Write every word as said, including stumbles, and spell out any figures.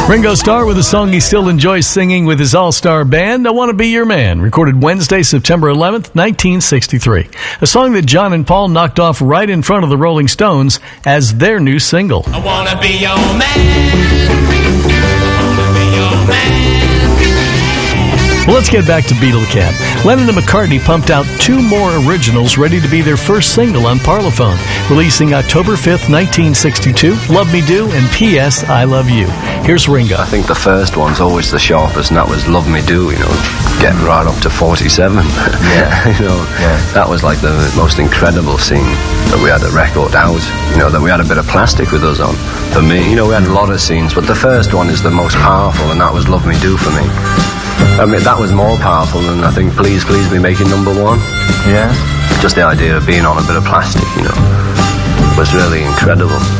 Ringo Starr with a song he still enjoys singing with his all-star band, I Want to Be Your Man, recorded Wednesday, September eleventh, nineteen sixty-three. A song that John and Paul knocked off right in front of the Rolling Stones as their new single. I want to be your man. I want to be your man. Well, let's get back to Beatlecamp. Lennon and McCartney pumped out two more originals ready to be their first single on Parlophone, releasing October fifth, nineteen sixty-two, Love Me Do and P S I Love You. Here's Ringo. I think the first one's always the sharpest, and that was Love Me Do, you know, getting right up to forty-seven. Yeah. you know, yeah. That was like the most incredible scene that we had a record out, you know, that we had a bit of plastic with us on. For me, you know, we had a lot of scenes, but the first one is the most powerful, and that was Love Me Do for me. I mean, that was more powerful than, I think, Please, Please Me making number one. Yeah. Just the idea of being on a bit of plastic, you know, was really incredible.